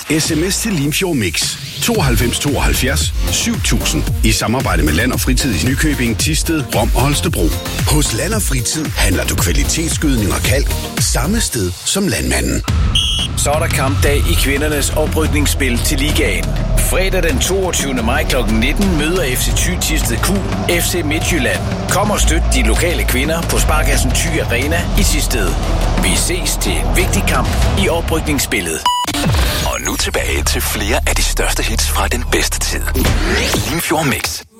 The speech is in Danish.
SMS til Limfjord Mix 92 72 7000 i samarbejde med Land og Fritid i Nykøbing, Thisted, Rom og Holstebro. Hos Land og Fritid handler du kvalitetsgødning og kalk samme sted som landmanden. Så er der kampdag i kvindernes oprykningsspil til ligaen. Fredag den 22. maj kl. 19 møder FC Thy Thisted Q FC Midtjylland. Kom og støt de lokale kvinder på Sparkassen Thy Arena i Thisted. Vi ses til en vigtig kamp i oprykningsspillet. Og nu tilbage til flere af de største hits fra den bedste tid. Limfjord Mix.